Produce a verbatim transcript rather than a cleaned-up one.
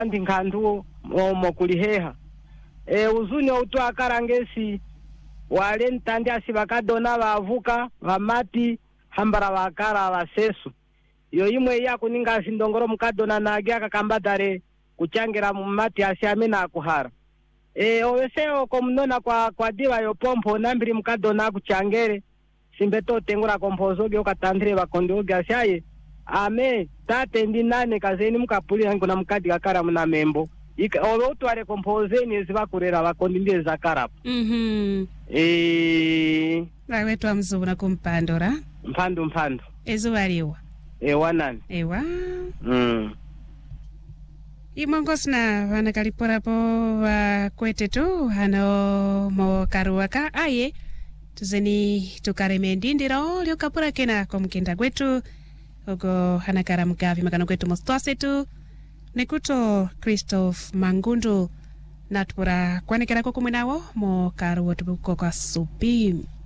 ndi nkhandu mo kuliheha e uzuni uto akarangesi wale ntandi asibakadona bavuka bamati hambara bakara basesu yo imwe yako ninga sindongoro mukadona nage akakambadare kuchangira mumati asiamena akuhara e oweseo komnona kwa kwa diva yo pompo nambiri mukadona kuchangere simbeto tengura kompozo gyo katandire bakondo gasyaye ame tate ndi nane kazeni mukapuli yangu na mukadi kakara muna membo ika olotu ale kompoze ni zibakurera bakondi ndiye zakarapo mhm eh bawe twa mzubuna kumpandora mpando mpando ezubaliwa ewa nani ewa mm imongosna vana kaliporapo wa kwetetu hano mo karuaka aye tuzeni tukareme ndindiro lyo kapura kena komkenda kwetu ogo hanakara mgavi makano kwetu mostwasetu nekuto Christophe Mangundu natpura kwanekera ko kumwenawo mo karuwa tubuko kwa supi.